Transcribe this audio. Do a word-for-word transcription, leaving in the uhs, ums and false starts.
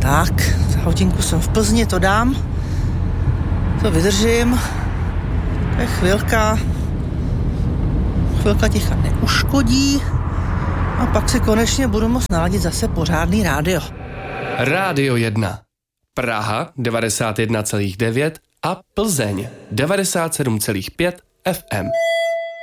Tak, za hodinku jsem v Plzni, to dám. To vydržím. To je chvilka. Chvilka ticha neuškodí. A pak si konečně budu moct naladit zase pořádný rádio. Rádio jedna. Praha devadesát jedna celá devět a Plzeň devadesát sedm celá pět F M.